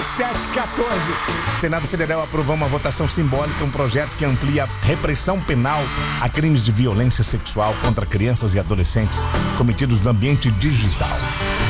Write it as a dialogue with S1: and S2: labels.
S1: 1714. O Senado Federal aprovou uma votação simbólica, um projeto que amplia a repressão penal a crimes de violência sexual contra crianças e adolescentes cometidos no ambiente digital.